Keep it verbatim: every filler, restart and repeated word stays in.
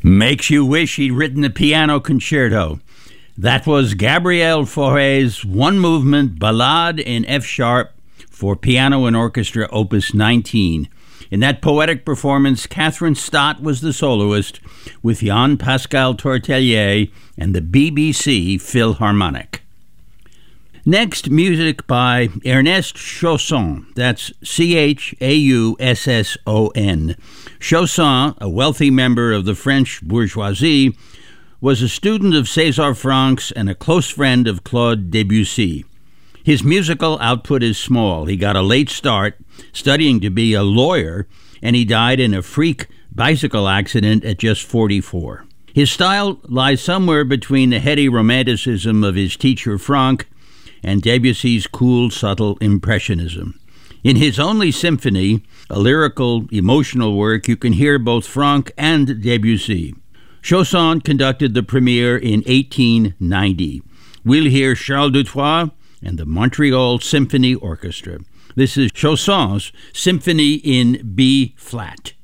Makes you wish he'd written the piano concerto. That was Gabriel Fauré's one-movement ballade in F-sharp for piano and orchestra, opus nineteen. In that poetic performance, Catherine Stott was the soloist, with Jean-Pascal Tortelier and the B B C Philharmonic. Next, music by Ernest Chausson. That's C H A U S S O N. Chausson, a wealthy member of the French bourgeoisie, was a student of César Franck's and a close friend of Claude Debussy. His musical output is small. He got a late start studying to be a lawyer, and he died in a freak bicycle accident at just forty-four. His style lies somewhere between the heady romanticism of his teacher Franck and Debussy's cool, subtle impressionism. In his only symphony, a lyrical, emotional work, you can hear both Franck and Debussy. Chausson conducted the premiere in eighteen ninety. We'll hear Charles Dutoit and the Montreal Symphony Orchestra. This is Chausson's Symphony in B-flat.